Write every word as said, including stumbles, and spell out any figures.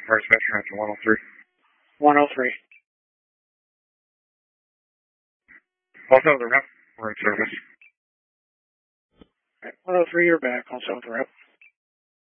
First Spectrum after one oh three. one oh three. Also the rep. We're in service. Right, one oh three, you're back. Also the rep.